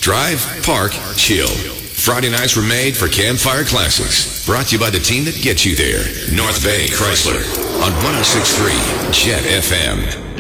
Drive, park, chill. Friday nights were made for Campfire Classics. Brought to you by the team that gets you there. North Bay Chrysler on 106.3 Jet FM.